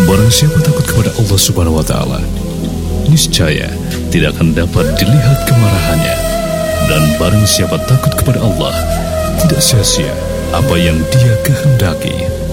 Barang siapa takut kepada Allah Subhanahu wa Ta'ala, niscaya tidak akan dapat dilihat kemarahannya. Dan barang siapa takut kepada Allah, tidak sia-sia apa yang Dia kehendaki.